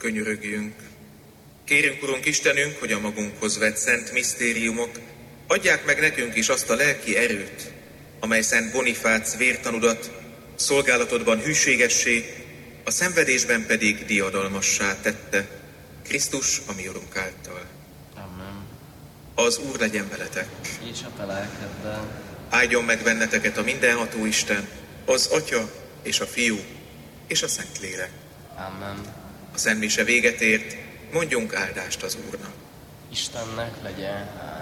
Könyörögjünk. Kérünk, Urunk Istenünk, hogy a magunkhoz vett szent misztériumok adják meg nekünk is azt a lelki erőt, amely Szent Bonifác vértanudat szolgálatodban hűségessé, a szenvedésben pedig diadalmassá tette, Krisztus, a mi Urunk által. Amen. Az Úr legyen veletek. És a te lelkeddel. Áldjon meg benneteket a mindenható Isten, az Atya és a Fiú és a Szentlélek. Amen. A szentmise véget ért, mondjunk áldást az Úrnak. Istennek legyen